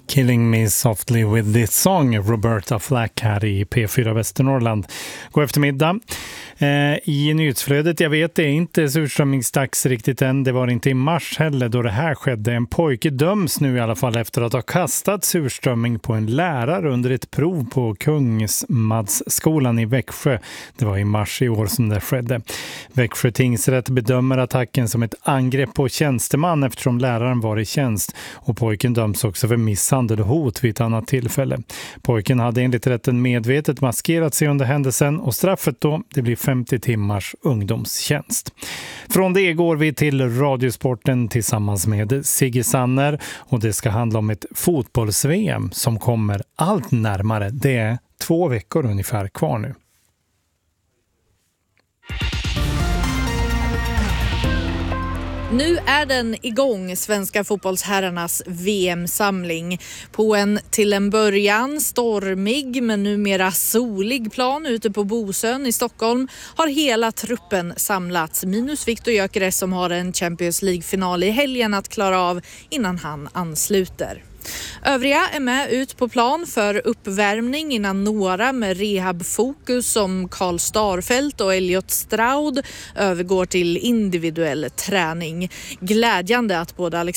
Killing Me Softly With This Song, Roberta Flack här i P4 Västernorrland. God eftermiddag. I nyhetsflödet, jag vet det är inte surströmmingsdags riktigt än, det var inte i mars heller då det här skedde. En pojke döms nu i alla fall efter att ha kastat surströmming på en lärare under ett prov på Kungsmadsskolan i Växjö. Det var i mars i år som det skedde. Växjö tingsrätt bedömer attacken som ett angrepp på tjänsteman eftersom läraren var i tjänst, och pojken döms också för misshandel och hot vid ett annat tillfälle. Pojken hade enligt rätten medvetet maskerat sig under händelsen, och straffet då, det blir 50 timmars ungdomstjänst. Från det går vi till Radiosporten tillsammans med Sigge Sanner, och det ska handla om ett fotbolls-VM som kommer allt närmare. Det är 2 veckor ungefär kvar nu. Nu är den igång, svenska fotbollsherrarnas VM-samling. På en till en början stormig men numera solig plan ute på Bosön i Stockholm har hela truppen samlats. Minus Victor Gyökeres som har en Champions League-final i helgen att klara av innan han ansluter. Övriga är med ut på plan för uppvärmning innan några med rehabfokus som Karl Starfelt och Elliot Stroud övergår till individuell träning. Glädjande att både